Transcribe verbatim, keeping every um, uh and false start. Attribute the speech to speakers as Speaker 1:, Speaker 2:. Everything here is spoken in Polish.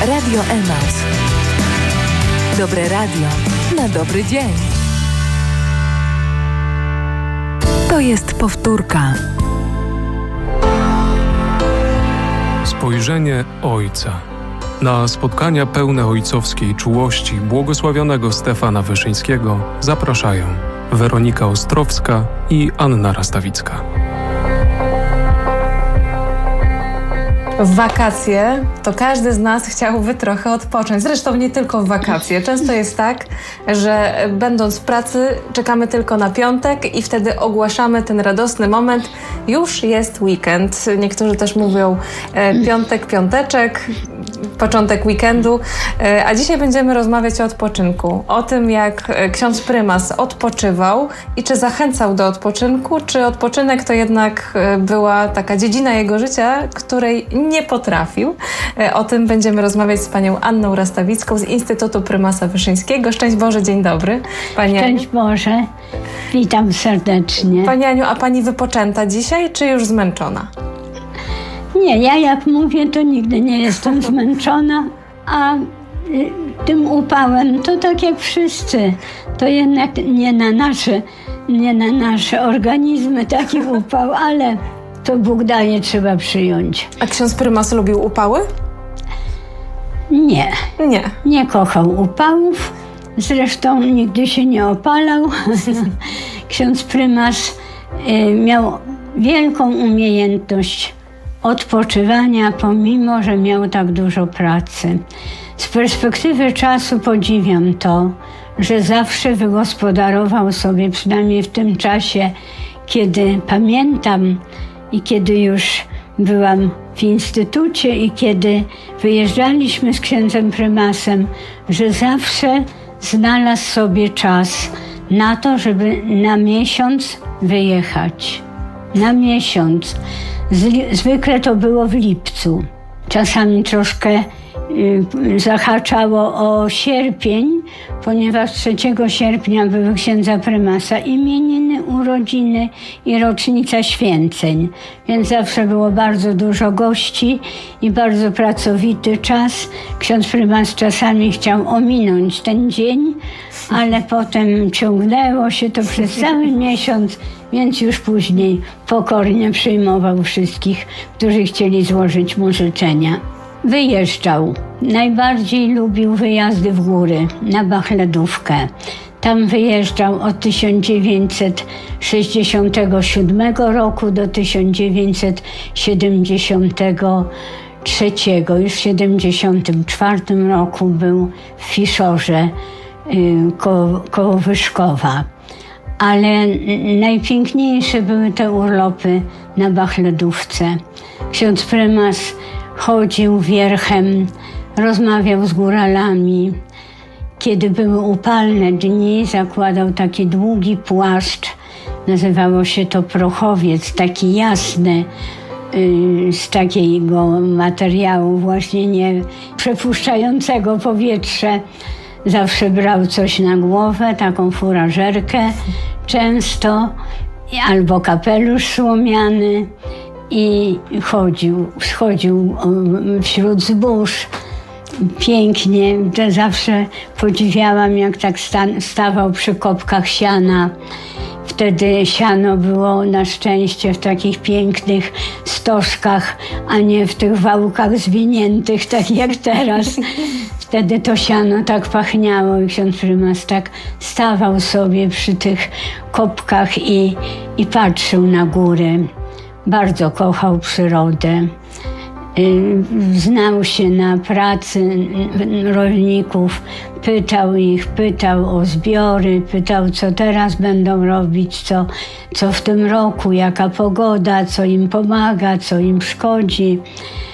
Speaker 1: Radio Emaus. Dobre radio na dobry dzień. To jest powtórka.
Speaker 2: Spojrzenie Ojca. Na spotkania pełne ojcowskiej czułości błogosławionego Stefana Wyszyńskiego zapraszają Weronika Ostrowska i Anna Rastawicka.
Speaker 3: W wakacje to każdy z nas chciałby trochę odpocząć. Zresztą nie tylko w wakacje. Często jest tak, że będąc w pracy czekamy tylko na piątek i wtedy ogłaszamy ten radosny moment. Już jest weekend. Niektórzy też mówią e, piątek, piąteczek, początek weekendu. E, a dzisiaj będziemy rozmawiać o odpoczynku. O tym, jak ksiądz prymas odpoczywał i czy zachęcał do odpoczynku, czy odpoczynek to jednak była taka dziedzina jego życia, której nie potrafił. O tym będziemy rozmawiać z panią Anną Rastawicką z Instytutu Prymasa Wyszyńskiego. Szczęść Boże, dzień dobry. Pani
Speaker 4: Szczęść Boże, witam serdecznie.
Speaker 3: Pani Aniu, a pani wypoczęta dzisiaj, czy już zmęczona?
Speaker 4: Nie, ja jak mówię, to nigdy nie jestem zmęczona, a y, tym upałem to tak jak wszyscy. To jednak nie na nasze, nie na nasze organizmy taki upał, ale to Bóg daje, trzeba przyjąć.
Speaker 3: A ksiądz prymas lubił upały?
Speaker 4: Nie.
Speaker 3: Nie.
Speaker 4: Nie kochał upałów. Zresztą nigdy się nie opalał. Ksiądz prymas y, miał wielką umiejętność odpoczywania, pomimo że miał tak dużo pracy. Z perspektywy czasu podziwiam to, że zawsze wygospodarował sobie, przynajmniej w tym czasie, kiedy pamiętam, i kiedy już byłam w instytucie i kiedy wyjeżdżaliśmy z księdzem prymasem, że zawsze znalazł sobie czas na to, żeby na miesiąc wyjechać. Na miesiąc. Zwykle to było w lipcu. Czasami troszkę y, zahaczało o sierpień, ponieważ trzeciego sierpnia były księdza prymasa imieniny, urodziny i rocznica święceń. Więc zawsze było bardzo dużo gości i bardzo pracowity czas. Ksiądz prymas czasami chciał ominąć ten dzień, ale potem ciągnęło się to przez cały miesiąc, więc już później pokornie przyjmował wszystkich, którzy chcieli złożyć mu życzenia. Wyjeżdżał. Najbardziej lubił wyjazdy w góry, na Bachledówkę. Tam wyjeżdżał od tysiąc dziewięćset sześćdziesiątego siódmego roku do tysiąc dziewięćset siedemdziesiątego trzeciego. Już w siedemdziesiątym czwartym roku był w Fiszorze yy, koło, koło Wyszkowa. Ale najpiękniejsze były te urlopy na Bachledówce. Ksiądz prymas chodził wierchem, rozmawiał z góralami. Kiedy były upalne dni, zakładał taki długi płaszcz. Nazywało się to prochowiec, taki jasny, yy, z takiego materiału właśnie nie przepuszczającego powietrze. Zawsze brał coś na głowę, taką furażerkę często, albo kapelusz słomiany i chodził, schodził wśród zbóż. Pięknie, że zawsze podziwiałam, jak tak sta- stawał przy kopkach siana. Wtedy siano było na szczęście w takich pięknych stożkach, a nie w tych wałkach zwiniętych, tak jak teraz. Wtedy to siano tak pachniało i ksiądz prymas tak stawał sobie przy tych kopkach i, i patrzył na górę. Bardzo kochał przyrodę. Znał się na pracy rolników, pytał ich, pytał o zbiory, pytał, co teraz będą robić, co, co w tym roku, jaka pogoda, co im pomaga, co im szkodzi.